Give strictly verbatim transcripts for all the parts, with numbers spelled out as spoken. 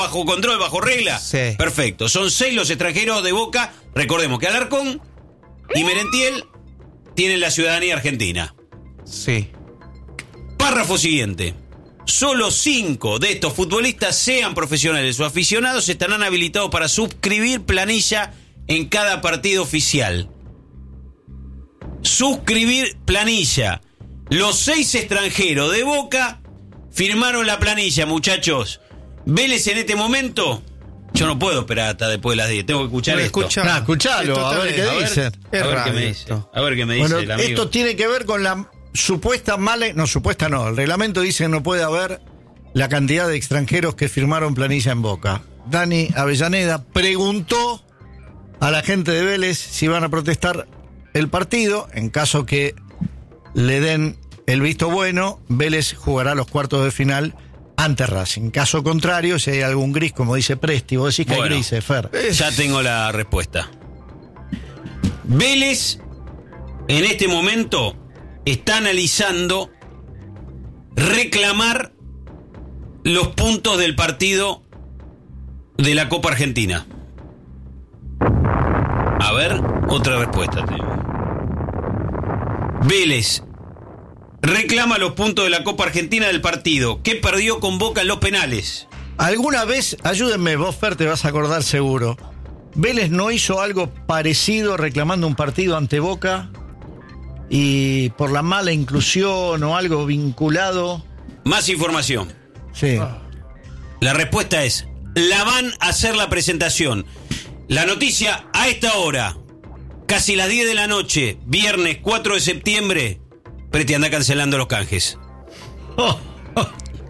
bajo control, bajo regla. Sí. Perfecto. Son seis los extranjeros de Boca. Recordemos que Alarcón y Merentiel tienen la ciudadanía argentina. Sí. Párrafo siguiente. Solo cinco de estos futbolistas, sean profesionales o aficionados, estarán habilitados para suscribir planilla en cada partido oficial. Suscribir planilla. Los seis extranjeros de Boca firmaron la planilla, muchachos. Vélez en este momento... Yo no puedo esperar hasta después de las diez. Tengo que escuchar Bueno, esto. escucha. Nah, escuchalo, Esto a ver qué A ver, dicen. a ver qué me dice. A ver qué me dice Bueno, el amigo. esto tiene que ver con la supuesta mala... No, supuesta no. El reglamento dice que no puede haber la cantidad de extranjeros que firmaron planilla en Boca. Dani Avellaneda preguntó a la gente de Vélez si van a protestar el partido. En caso que le den el visto bueno, Vélez jugará los cuartos de final ante Racing. Caso contrario, si hay algún gris, como dice Presti, vos decís que Bueno, hay grises, Fer. Ya tengo la respuesta. Vélez, en este momento, está analizando reclamar los puntos del partido de la Copa Argentina. A ver, otra respuesta tengo. Vélez reclama los puntos de la Copa Argentina del partido que perdió con Boca en los penales. ¿Alguna vez, ayúdenme, vos Fer, te vas a acordar seguro, Vélez no hizo algo parecido reclamando un partido ante Boca y por la mala inclusión o algo vinculado? Más información. Sí. La respuesta es, la van a hacer la presentación. La noticia a esta hora, casi las diez de la noche, viernes cuatro de septiembre, Preti anda cancelando los canjes. Oh, oh.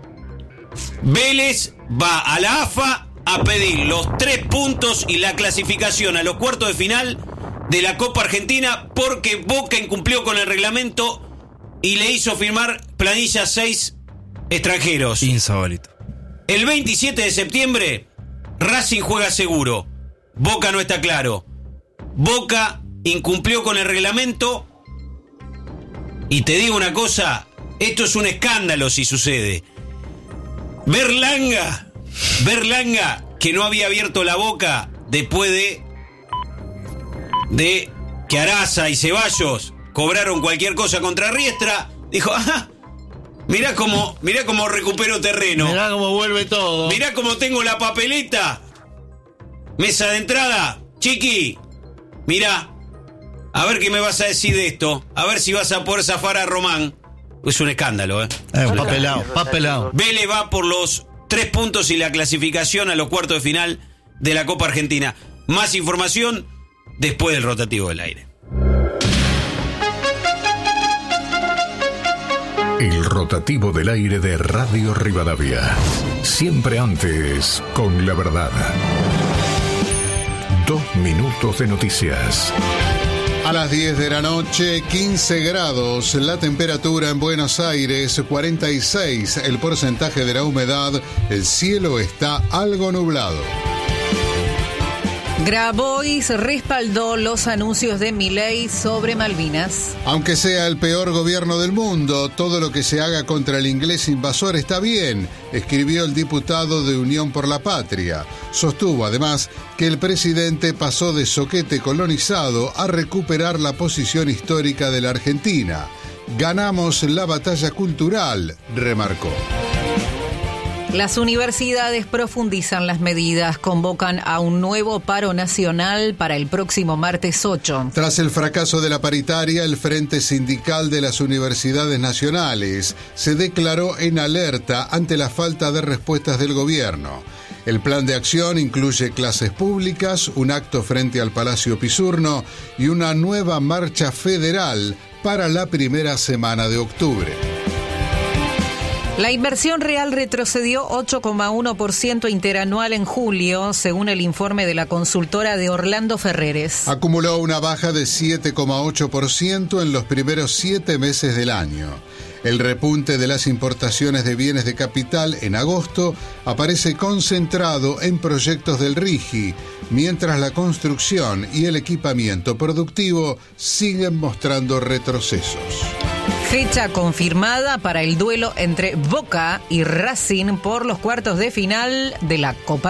Vélez va a la A F A a pedir los tres puntos y la clasificación a los cuartos de final de la Copa Argentina porque Boca incumplió con el reglamento y le hizo firmar planilla seis extranjeros. Insólito. El veintisiete de septiembre, Racing juega seguro. Boca no está claro. Boca incumplió con el reglamento. Y te digo una cosa, esto es un escándalo si sucede. Berlanga, Berlanga, que no había abierto la boca después de, de que Araza y Ceballos cobraron cualquier cosa contra Riestra, dijo, ajá, mirá cómo, mirá cómo recupero terreno. Mirá cómo vuelve todo. Mirá cómo tengo la papeleta. Mesa de entrada. Chiqui, mirá. A ver qué me vas a decir de esto. A ver si vas a poder zafar a Román. Es un escándalo, ¿eh? Eh, papelado, papelado. Vélez va por los tres puntos y la clasificación a los cuartos de final de la Copa Argentina. Más información después del rotativo del aire. El rotativo del aire de Radio Rivadavia. Siempre antes con la verdad. Dos minutos de noticias. A las diez de la noche, quince grados, la temperatura en Buenos Aires, cuarenta y seis, el porcentaje de la humedad, el cielo está algo nublado. Grabois respaldó los anuncios de Milei sobre Malvinas. Aunque sea el peor gobierno del mundo, todo lo que se haga contra el inglés invasor está bien, escribió el diputado de Unión por la Patria. Sostuvo además que el presidente pasó de zoquete colonizado a recuperar la posición histórica de la Argentina. Ganamos la batalla cultural, remarcó. Las universidades profundizan las medidas, convocan a un nuevo paro nacional para el próximo martes ocho. Tras el fracaso de la paritaria, el Frente Sindical de las Universidades Nacionales se declaró en alerta ante la falta de respuestas del gobierno. El plan de acción incluye clases públicas, un acto frente al Palacio Pisurno y una nueva marcha federal para la primera semana de octubre. La inversión real retrocedió ocho coma uno por ciento interanual en julio, según el informe de la consultora de Orlando Ferreres. Acumuló una baja de siete coma ocho por ciento en los primeros siete meses del año. El repunte de las importaciones de bienes de capital en agosto aparece concentrado en proyectos del RIGI, mientras la construcción y el equipamiento productivo siguen mostrando retrocesos. Fecha confirmada para el duelo entre Boca y Racing por los cuartos de final de la Copa